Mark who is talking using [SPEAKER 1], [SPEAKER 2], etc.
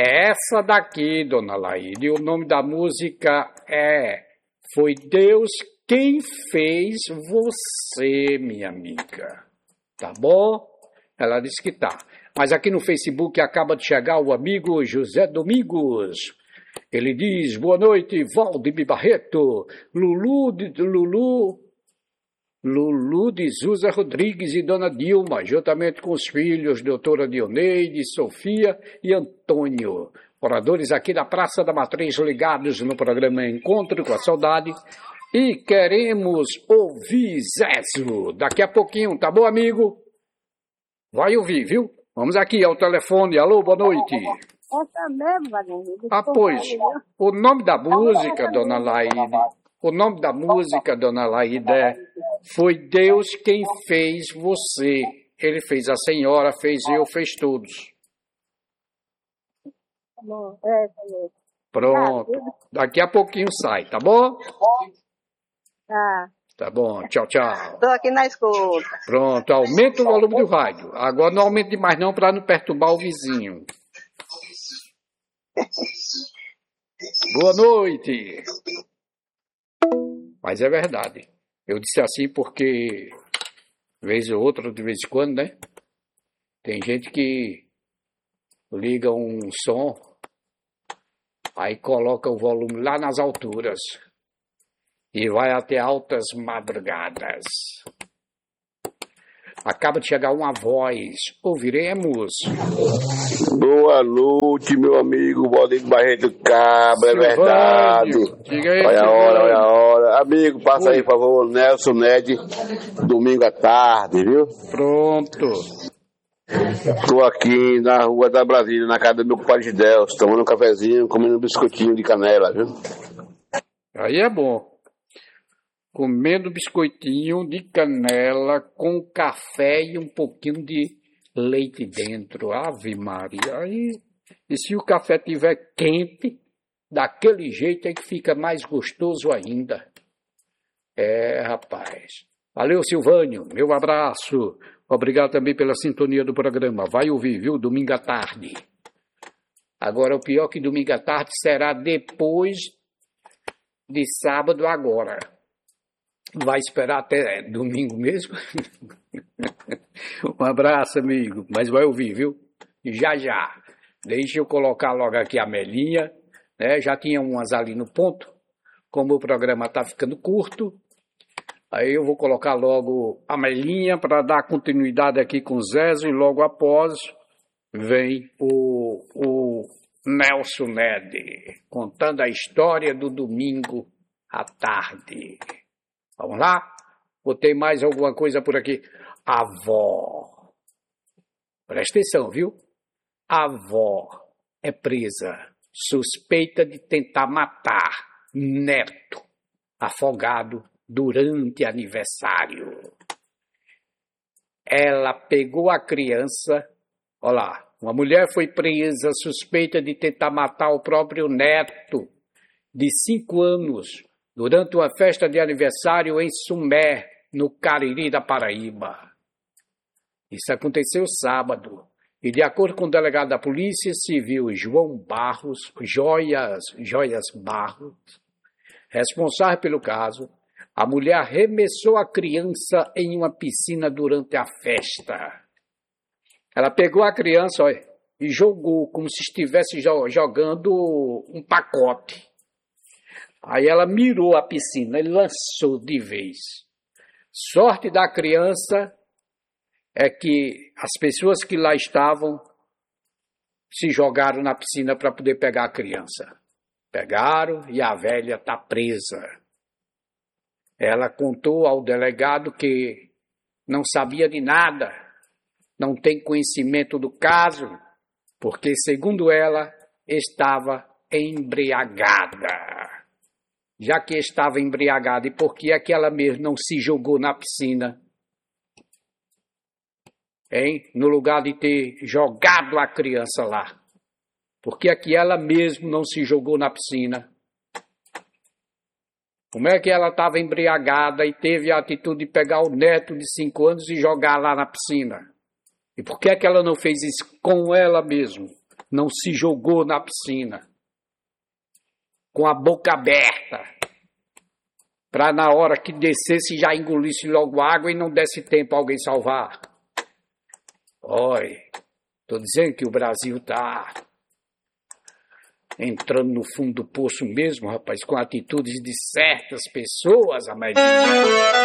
[SPEAKER 1] É essa daqui, dona Laíde. O nome da música é Foi Deus Quem Fez Você, minha amiga. Tá bom? Ela disse que tá. Mas aqui no Facebook acaba de chegar o amigo José Domingos. Ele diz, boa noite, Valdemir Barreto, Lulu de Zuza Rodrigues e Dona Dilma, juntamente com os filhos, doutora Dioneide, Sofia e Antônio. Moradores aqui da Praça da Matriz ligados no programa Encontro com a Saudade. E queremos ouvir Zezo. Daqui a pouquinho, tá bom, amigo? Vai ouvir, viu? Vamos aqui ao telefone. Alô, boa noite.
[SPEAKER 2] Essa mesmo, Valdemir.
[SPEAKER 1] Pois, o nome da música, dona Laíde, é Foi Deus Quem Fez Você. Ele fez a senhora, fez eu, fez todos.
[SPEAKER 2] Bom,
[SPEAKER 1] Pronto. Daqui a pouquinho sai, tá bom?
[SPEAKER 2] Tá.
[SPEAKER 1] Tá bom, tchau, tchau.
[SPEAKER 2] Tô aqui na escuta.
[SPEAKER 1] Pronto, aumenta o volume do rádio. Agora não aumente demais não, para não perturbar o vizinho. Boa noite. Mas é verdade. Eu disse assim porque, vez ou outra, de vez em quando, né? Tem gente que liga um som, aí coloca o volume lá nas alturas e vai até altas madrugadas. Acaba de chegar uma voz. Ouviremos.
[SPEAKER 3] Boa noite, meu amigo Valdemir Barreto Cabra, é verdade.
[SPEAKER 1] Diga aí,
[SPEAKER 3] olha a hora. Amigo, passa aí, por favor, Nelson Ned, domingo à tarde, viu?
[SPEAKER 1] Pronto.
[SPEAKER 3] Estou aqui na rua da Brasília, na casa do meu pai de Deus, tomando um cafezinho, comendo um biscoitinho de canela, viu?
[SPEAKER 1] Aí é bom. Comendo biscoitinho de canela com café e um pouquinho de leite dentro. Ave Maria. E se o café estiver quente, daquele jeito é que fica mais gostoso ainda. É, rapaz. Valeu, Silvânio. Meu abraço. Obrigado também pela sintonia do programa. Vai ouvir, viu? Domingo à tarde. Agora, o pior que domingo à tarde será depois de sábado agora. Vai esperar até domingo mesmo? Um abraço, amigo. Mas vai ouvir, viu? Já, já. Deixa eu colocar logo aqui a Melinha. Né? Já tinha umas ali no ponto. Como o programa está ficando curto, aí eu vou colocar logo a Melinha para dar continuidade aqui com o Zezo. E logo após vem o Nelson Ned contando a história do domingo à tarde. Vamos lá? Botei mais alguma coisa por aqui. Avó. Presta atenção, viu? Avó é presa, suspeita de tentar matar neto, afogado durante aniversário. Ela pegou a criança. Olha lá, uma mulher foi presa, suspeita de tentar matar o próprio neto, de 5 anos, durante uma festa de aniversário em Sumé, no Cariri da Paraíba. Isso aconteceu sábado. E de acordo com o delegado da Polícia Civil, João Barros, Joias Barros, responsável pelo caso, a mulher arremessou a criança em uma piscina durante a festa. Ela pegou a criança e jogou como se estivesse jogando um pacote. Aí ela mirou a piscina e lançou de vez. Sorte da criança é que as pessoas que lá estavam se jogaram na piscina para poder pegar a criança. Pegaram e a velha está presa. Ela contou ao delegado que não sabia de nada, não tem conhecimento do caso, porque, segundo ela, estava embriagada. Já que estava embriagada, e por que é que ela mesma não se jogou na piscina? Hein? No lugar de ter jogado a criança lá. Por que é que ela mesma não se jogou na piscina? Como é que ela estava embriagada e teve a atitude de pegar o neto de 5 anos e jogar lá na piscina? E por que é que ela não fez isso com ela mesma? não se jogou na piscina com a boca aberta, para na hora que descesse já engolisse logo água e não desse tempo a alguém salvar. Olha, estou dizendo que o Brasil está entrando no fundo do poço mesmo, rapaz, com atitudes de certas pessoas, América.